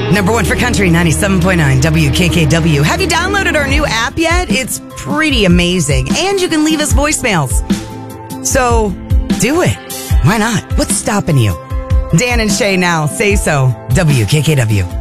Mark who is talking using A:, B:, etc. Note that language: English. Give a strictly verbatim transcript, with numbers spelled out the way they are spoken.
A: Number one for country, ninety-seven point nine W K K W. Have you downloaded our new app yet? It's pretty amazing. And you can leave us voicemails. So do it. Why not? What's stopping you? Dan and Shay now. Say so. W K K W.